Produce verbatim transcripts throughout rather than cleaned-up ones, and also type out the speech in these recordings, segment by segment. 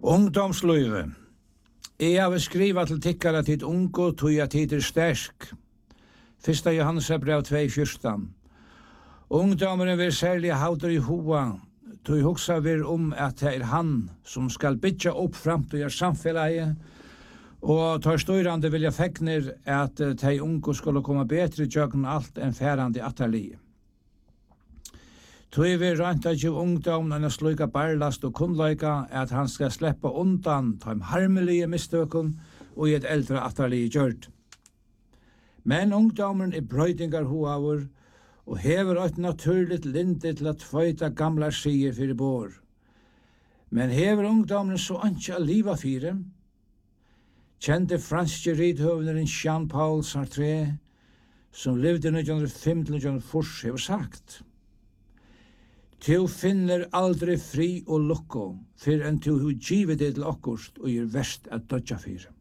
Ungdomsløyve. Jeg har skriva til tikkara tid ungo, tog jeg tid er stersk. Fyrsta Johannes brev to fjorton. Ungdommen vil særlig hauter i hoa, tog hugsa vir om at det er han som skal bytja opp framtida samfellet, og tar styrande vilja fekner at de ungo skulle komme bedre i jøgn alt enn færande atterlige. Tui vi rønta ikke ungdom enn å sluka barlast og kunnløyka at han skal sleppa undan de harmelige mistøkken og i et eldre atterlige gjørt. Men ungdommen er brøydingar hoavur og hever et naturligt linde til at tvøyta gamla skier fyrir bor. Men hever ungdommen så anki a liva fyrir? Kjente franske rithøvneren Jean-Paul Sartre, som levde i nitton oh fem til nitton oh fyrre, hever sagt: «Tu finner aldri fri og lukko, før enn tu hu givet det til okkurst og gjør verst at dødja fyrir.»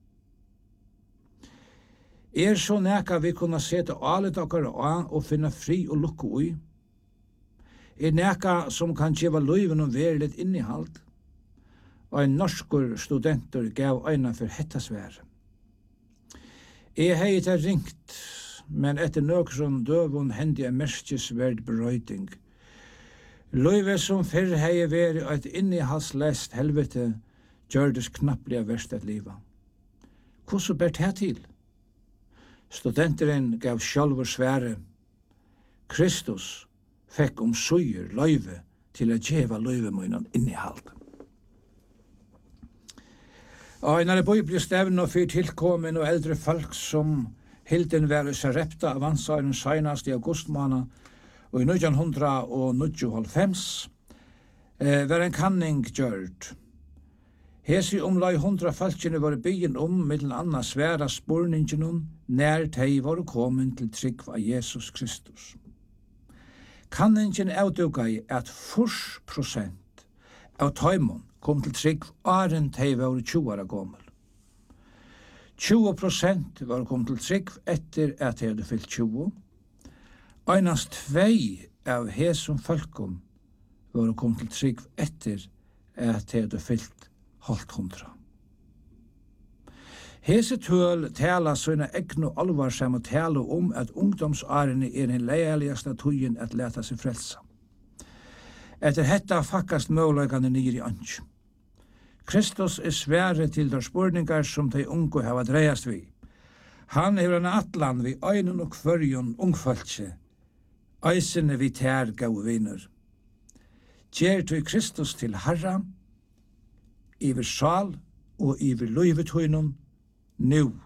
Er så neka vi kunna seta alet okkar av og finna fri og lukko i? Er neka som kan gjeva løyven om verlet innihald? Og en norskur studenter gav øyna for hetta svær. Jeg hei det ringt, men etter nøkron døvun hendi en merkesverd berøyding. Løyve som fyrr hei veri et innihalslest helvete gjørdes knapplega verst et liva. Hvordan ber det til? Studenteren gav sjálfur svære. Kristus fekk om suger løyve til å gjeva løyve munnen innihald. Og en av det bibelstevn og fyr tilkommen og eldre folk som hilden var i Sarepta av ansvaren senast i augustmåned og i nitton nittiohalvfems eh, var en kanning gjørt. Hesi omlai hundra falskene var byen om middelen anna sværa spurningen om nær tei var kommet til trygg av Jesus Kristus. Kanningen avduga i at fyrst prosent av taimon kom til trygg åren tei var tjue år gammel. tjue prosent var kom til trygg etter at tei hadde fyllt tjue. Einast tvei av hesum folkum var kom til trygg etter at tei hadde fyllt halvt hundra. Hese tøl tala sånne egnu alvarsam og tala om at ungdomsårene er den leialigaste tøyen at leta seg frelsa. Etter hetta fakkast møguleikane nir i anj. Kristus er svære til der spurningar som de unge hava dreiast vi. Han hever en atlan vi øynun og kvørjon ungfaltse, eisene vi tær gau viner. Gjer du Kristus til Herra, iver sal og iver løyvetøynun, nu.